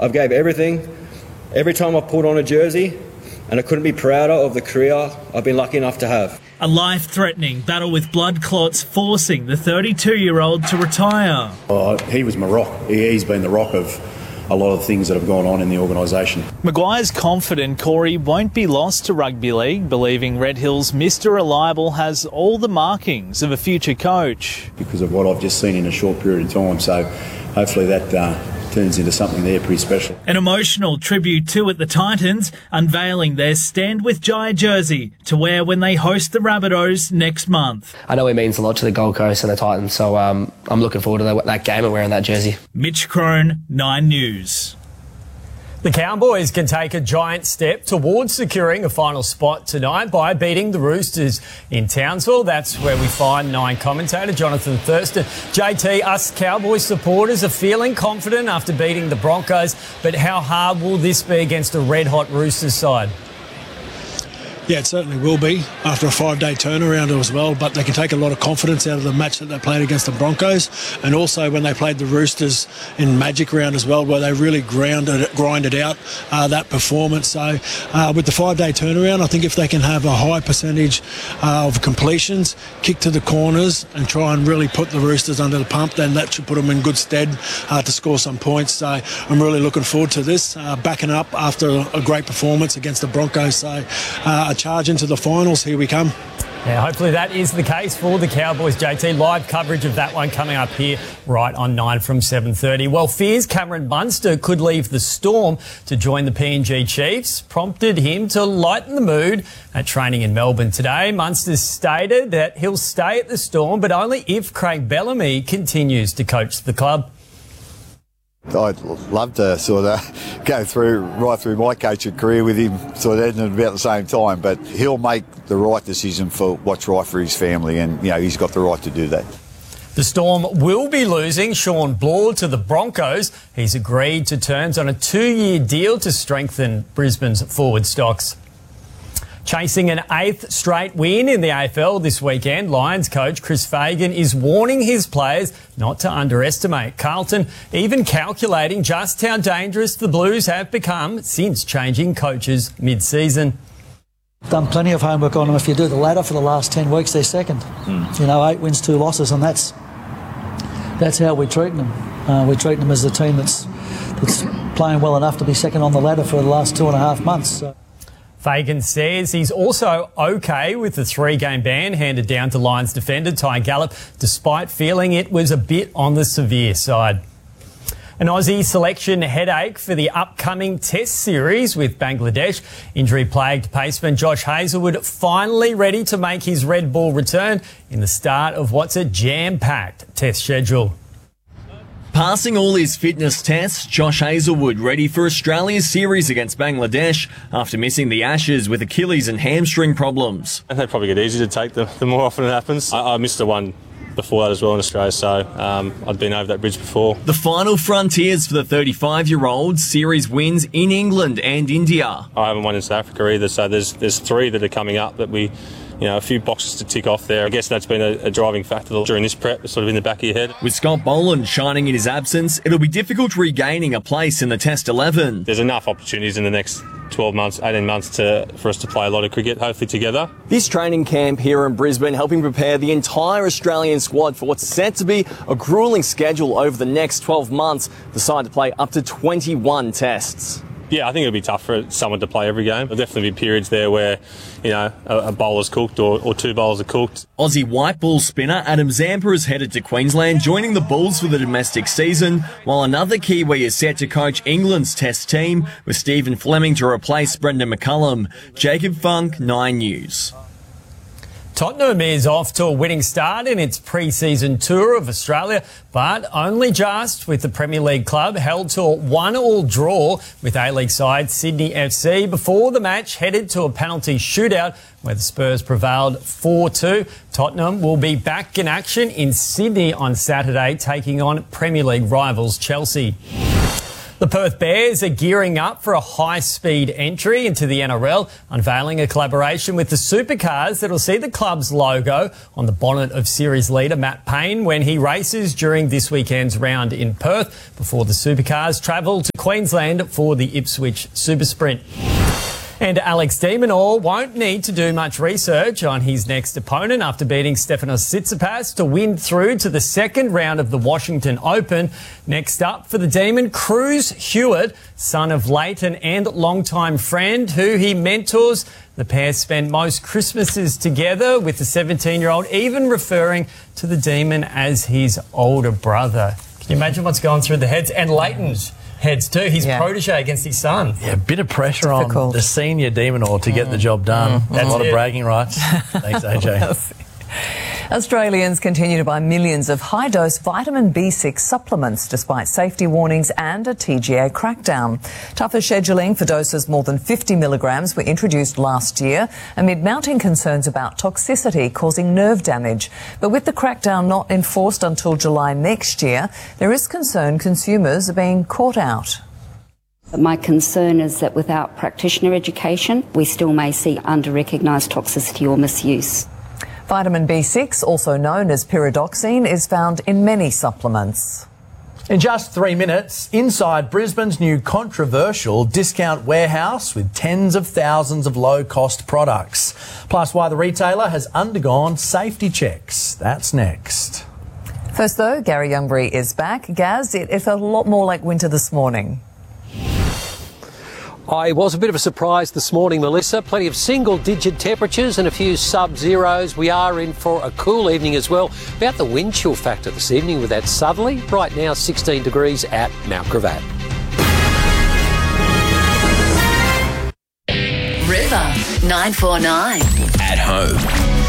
I've gave everything, every time I've pulled on a jersey, and I couldn't be prouder of the career I've been lucky enough to have. A life-threatening battle with blood clots forcing the 32-year-old to retire. He was my rock. He's been the rock of a lot of the things that have gone on in the organisation. Maguire's confident Corey won't be lost to rugby league, believing Red Hills Mr Reliable has all the markings of a future coach. Because of what I've just seen in a short period of time, so hopefully that turns into something there pretty special. An emotional tribute too at the Titans, unveiling their Stand With Jai jersey to wear when they host the Rabbitohs next month. I know it means a lot to the Gold Coast and the Titans, so I'm looking forward to that game and wearing that jersey. Mitch Crone, 9 News. The Cowboys can take a giant step towards securing a final spot tonight by beating the Roosters in Townsville. That's where we find Nine commentator Jonathan Thurston. JT, us Cowboys supporters are feeling confident after beating the Broncos, but how hard will this be against a red-hot Roosters side? Yeah, it certainly will be after a 5-day turnaround as well, but they can take a lot of confidence out of the match that they played against the Broncos, and also when they played the Roosters in Magic Round as well, where they really grinded out that performance. So with the 5-day turnaround, I think if they can have a high percentage of completions, kick to the corners and try and really put the Roosters under the pump, then that should put them in good stead to score some points. So I'm really looking forward to this, backing up after a great performance against the Broncos. So a charge into the finals. Here we come. Yeah, hopefully that is the case for the Cowboys, JT. Live coverage of that one coming up here right on 9 from 7:30. Well, fears Cameron Munster could leave the Storm to join the PNG Chiefs prompted him to lighten the mood at training in Melbourne today. Munster stated that he'll stay at the Storm, but only if Craig Bellamy continues to coach the club. I'd love to sort of go right through my coaching career with him, sort of ending at about the same time, but he'll make the right decision for what's right for his family, and he's got the right to do that. The Storm will be losing Sean Bloor to the Broncos. He's agreed to terms on a 2-year deal to strengthen Brisbane's forward stocks. Chasing an 8th straight win in the AFL this weekend, Lions coach Chris Fagan is warning his players not to underestimate Carlton, even calculating just how dangerous the Blues have become since changing coaches mid-season. Done plenty of homework on them. If you do the ladder for the last 10 weeks, they're second. 8 wins, 2 losses, and that's how we treat them. We treat them as a team that's playing well enough to be second on the ladder for the last 2.5 months. So. Fagan says he's also okay with the 3-game ban handed down to Lions defender Ty Gallup, despite feeling it was a bit on the severe side. An Aussie selection headache for the upcoming Test series with Bangladesh. Injury-plagued paceman Josh Hazlewood finally ready to make his red ball return in the start of what's a jam-packed Test schedule. Passing all his fitness tests, Josh Hazlewood ready for Australia's series against Bangladesh after missing the Ashes with Achilles and hamstring problems. They probably get easier to take the more often it happens. I missed the one before that as well in Australia, so I'd been over that bridge before. The final frontiers for the 35-year-old, series wins in England and India. I haven't won in South Africa either, so there's 3 that are coming up that we... a few boxes to tick off there. I guess that's been a driving factor during this prep, sort of in the back of your head. With Scott Boland shining in his absence, it'll be difficult regaining a place in the Test 11. There's enough opportunities in the next 12 months, 18 months for us to play a lot of cricket, hopefully together. This training camp here in Brisbane helping prepare the entire Australian squad for what's set to be a gruelling schedule over the next 12 months. The side to play up to 21 tests. Yeah, I think it'll be tough for someone to play every game. There'll definitely be periods there where, a bowler's cooked or 2 bowlers are cooked. Aussie white ball spinner Adam Zampa has headed to Queensland, joining the Bulls for the domestic season, while another Kiwi is set to coach England's Test team, with Stephen Fleming to replace Brendan McCullum. Jacob Funk, 9 News. Tottenham is off to a winning start in its pre-season tour of Australia, but only just, with the Premier League club held to a 1-1 draw with A-League side Sydney FC before the match headed to a penalty shootout where the Spurs prevailed 4-2. Tottenham will be back in action in Sydney on Saturday, taking on Premier League rivals Chelsea. The Perth Bears are gearing up for a high-speed entry into the NRL, unveiling a collaboration with the Supercars that will see the club's logo on the bonnet of series leader Matt Payne when he races during this weekend's round in Perth before the Supercars travel to Queensland for the Ipswich Super Sprint. And Alex de Minaur won't need to do much research on his next opponent after beating Stefanos Tsitsipas to win through to the second round of the Washington Open. Next up for the Demon, Cruz Hewitt, son of Leighton and longtime friend who he mentors. The pair spent most Christmases together, with the 17-year-old even referring to the Demon as his older brother. Can you imagine what's going through the heads? And Leighton's heads too. His protege against his son. Yeah, a bit of pressure on the senior de Minaur to get the job done. That's a lot of bragging rights. Thanks, AJ. Australians continue to buy millions of high-dose vitamin B6 supplements despite safety warnings and a TGA crackdown. Tougher scheduling for doses more than 50 milligrams were introduced last year amid mounting concerns about toxicity causing nerve damage. But with the crackdown not enforced until July next year, there is concern consumers are being caught out. My concern is that without practitioner education, we still may see under-recognised toxicity or misuse. Vitamin B6, also known as pyridoxine, is found in many supplements. In just 3 minutes, inside Brisbane's new controversial discount warehouse with tens of thousands of low-cost products. Plus why the retailer has undergone safety checks. That's next. First though, Gary Youngbury is back. Gaz, it felt a lot more like winter this morning. It was a bit of a surprise this morning, Melissa. Plenty of single-digit temperatures and a few sub-zeros. We are in for a cool evening as well. About the wind chill factor this evening with that southerly. Right now, 16 degrees at Mount Gravatt. River 949. At home.